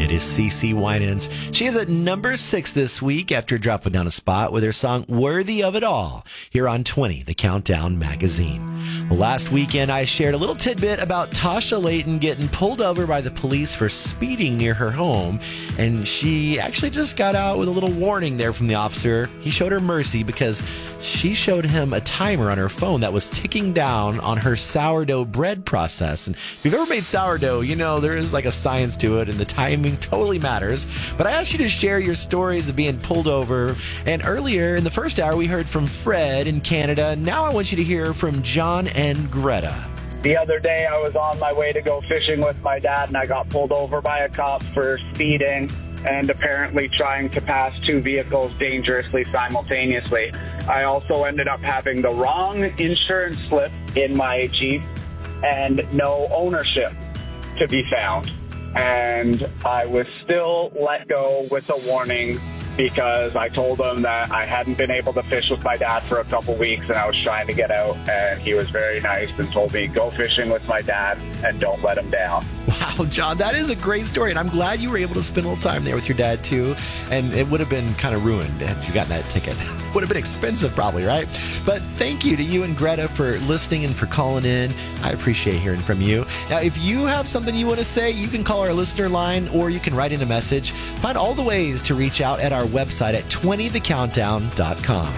It is CeCe Winans. She is at number 6 this week after dropping down a spot with her song Worthy of It All here on 20, the Countdown Magazine. Well, last weekend I shared a little tidbit about Tasha Layton getting pulled over by the police for speeding near her home, and she actually just got out with a little warning there from the officer. He showed her mercy because she showed him a timer on her phone that was ticking down on her sourdough bread process. And if you've ever made sourdough, you know there is like a science to it, and the timing totally matters. But I asked you to share your stories of being pulled over. And earlier in the first hour, we heard from Fred in Canada. Now I want you to hear from John and Greta. The other day, I was on my way to go fishing with my dad, and I got pulled over by a cop for speeding and apparently trying to pass 2 vehicles dangerously simultaneously. I also ended up having the wrong insurance slip in my Jeep and no ownership to be found. And I was still let go with a warning because I told him that I hadn't been able to fish with my dad for a couple weeks and I was trying to get out, and he was very nice and told me, go fishing with my dad and don't let him down. Wow, John, that is a great story, and I'm glad you were able to spend a little time there with your dad, too. And it would have been kind of ruined had you gotten that ticket. Would have been expensive, probably, right? But thank you to you and Greta for listening and for calling in. I appreciate hearing from you. Now, if you have something you want to say, you can call our listener line or you can write in a message. Find all the ways to reach out at our website at 20thecountdown.com.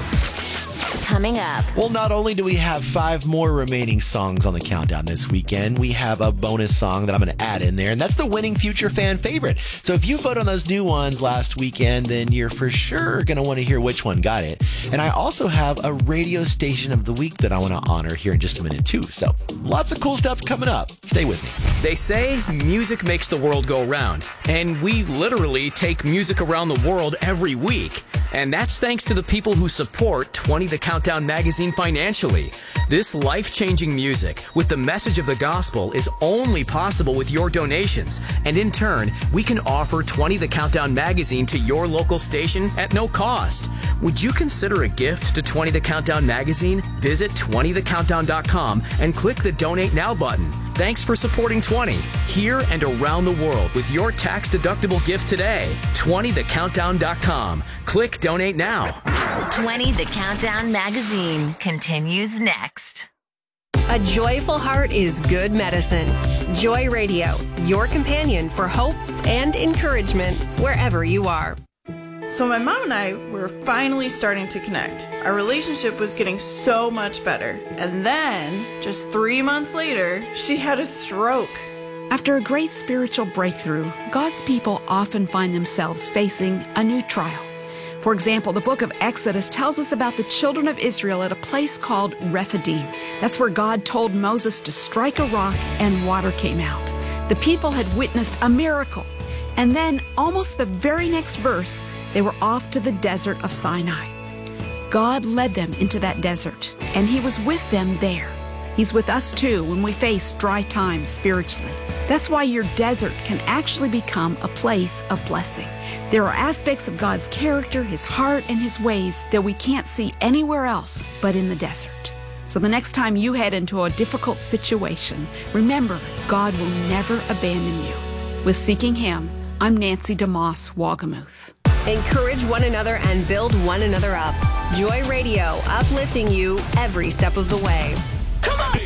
Coming up. Well, not only do we have 5 more remaining songs on the countdown this weekend, we have a bonus song that I'm going to add in there, and that's the winning future fan favorite. So if you voted on those new ones last weekend, then you're for sure going to want to hear which one got it. And I also have a radio station of the week that I want to honor here in just a minute, too. So lots of cool stuff coming up. Stay with me. They say music makes the world go round, and we literally take music around the world every week. And that's thanks to the people who support 20 The Countdown Magazine financially. This life-changing music with the message of the gospel is only possible with your donations. And in turn, we can offer 20 The Countdown Magazine to your local station at no cost. Would you consider a gift to 20 The Countdown Magazine? Visit 20thecountdown.com and click the Donate Now button. Thanks for supporting 20 here and around the world with your tax-deductible gift today. 20thecountdown.com. Click Donate Now. 20 The Countdown Magazine continues next. A joyful heart is good medicine. Joy Radio, your companion for hope and encouragement wherever you are. So my mom and I were finally starting to connect. Our relationship was getting so much better. And then, just 3 months later, she had a stroke. After a great spiritual breakthrough, God's people often find themselves facing a new trial. For example, the book of Exodus tells us about the children of Israel at a place called Rephidim. That's where God told Moses to strike a rock and water came out. The people had witnessed a miracle. And then, almost the very next verse, they were off to the desert of Sinai. God led them into that desert, and He was with them there. He's with us too when we face dry times spiritually. That's why your desert can actually become a place of blessing. There are aspects of God's character, His heart, and His ways that we can't see anywhere else but in the desert. So the next time you head into a difficult situation, remember, God will never abandon you. With Seeking Him, I'm Nancy DeMoss Wagamuth. Encourage one another and build one another up. Joy Radio, uplifting you every step of the way. Come on!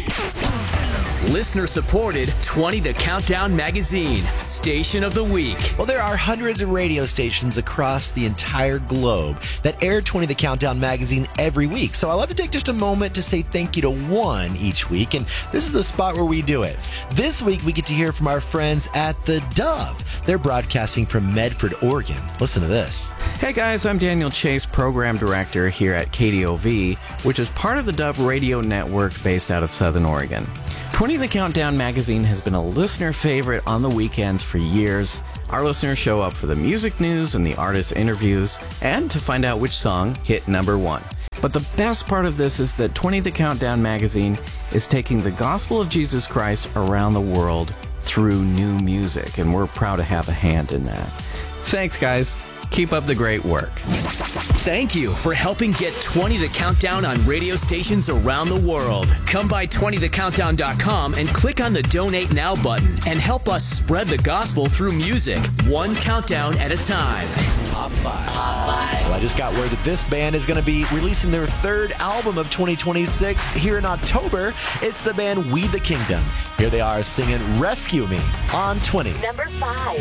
Listener supported 20 The Countdown Magazine, Station of the Week. Well, there are hundreds of radio stations across the entire globe that air 20 The Countdown Magazine every week. So I love to take just a moment to say thank you to one each week, and this is the spot where we do it. This week, we get to hear from our friends at The Dove. They're broadcasting from Medford, Oregon. Listen to this. Hey guys, I'm Daniel Chase, Program Director here at KDOV, which is part of the Dove Radio Network based out of Southern Oregon. 20 The Countdown Magazine has been a listener favorite on the weekends for years. Our listeners show up for the music news and the artist interviews, and to find out which song hit number 1. But the best part of this is that 20 The Countdown Magazine is taking the gospel of Jesus Christ around the world through new music, and we're proud to have a hand in that. Thanks, guys. Keep up the great work. Thank you for helping get 20 The Countdown on radio stations around the world. Come by 20thecountdown.com and click on the Donate Now button and help us spread the gospel through music, one countdown at a time. Top 5. Well, I just got word that this band is going to be releasing their third album of 2026 here in October. It's the band We the Kingdom. Here they are singing Rescue Me on 20. Number 5.